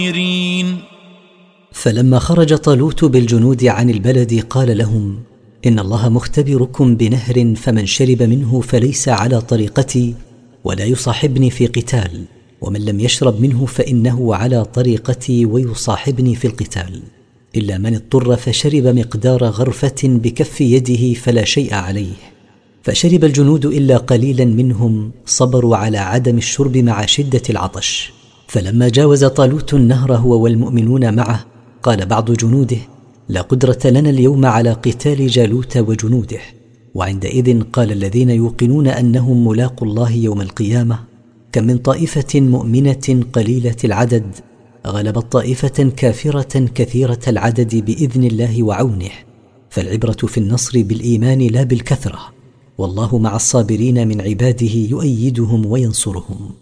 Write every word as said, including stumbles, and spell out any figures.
فلما خرج طالوت بالجنود عن البلد قال لهم: إن الله مختبركم بنهر، فمن شرب منه فليس على طريقتي ولا يصاحبني في قتال، ومن لم يشرب منه فإنه على طريقتي ويصاحبني في القتال، إلا من اضطر فشرب مقدار غرفة بكف يده فلا شيء عليه. فشرب الجنود إلا قليلا منهم، صبروا على عدم الشرب مع شدة العطش. فلما جاوز طالوت النهر هو والمؤمنون معه، قال بعض جنوده: لا قدرة لنا اليوم على قتال جالوت وجنوده. وعندئذ قال الذين يوقنون أنهم ملاقوا الله يوم القيامة: كم من طائفة مؤمنة قليلة العدد غلبت طائفة كافرة كثيرة العدد بإذن الله وعونه. فالعبرة في النصر بالإيمان لا بالكثرة، والله مع الصابرين من عباده يؤيدهم وينصرهم.